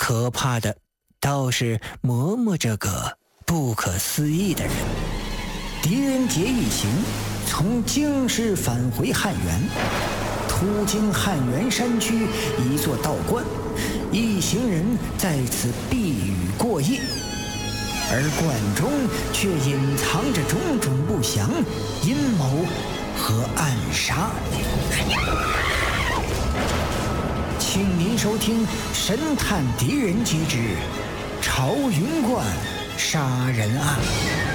可怕的倒是嬷嬷这个不可思议的人。狄仁杰一行从京师返回汉源，途经汉源山区一座道观，一行人在此避雨过夜，而观中却隐藏着种种不祥、阴谋和暗杀。请您收听《神探狄仁杰之朝云观杀人案》。